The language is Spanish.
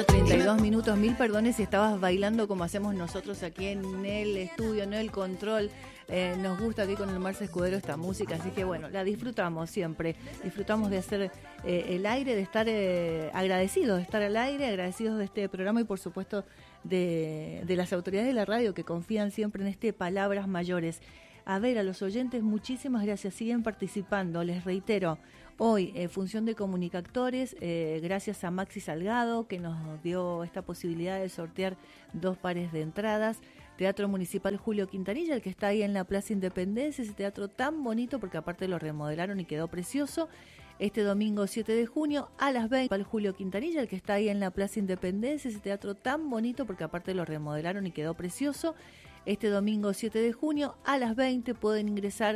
8:32, mil perdones si estabas bailando como hacemos nosotros aquí en el estudio, en el control. Nos gusta aquí con el Marce Escudero esta música, así que bueno, la disfrutamos siempre. Disfrutamos de hacer el aire, de estar agradecidos de estar al aire, agradecidos de este programa y por supuesto de las autoridades de la radio que confían siempre en este Palabras Mayores. A ver, a los oyentes, muchísimas gracias, siguen participando, les reitero. Hoy, función de comunicadores, gracias a Maxi Salgado, que nos dio esta posibilidad de sortear 2 pares de entradas. Teatro Municipal Julio Quintanilla, el que está ahí en la Plaza Independencia, ese teatro tan bonito, porque aparte lo remodelaron y quedó precioso. Este domingo 7 de junio a las 20, Municipal Julio Quintanilla, el que está ahí en la Plaza Independencia, ese teatro tan bonito, porque aparte lo remodelaron y quedó precioso. Este domingo 7 de junio a las 20 pueden ingresar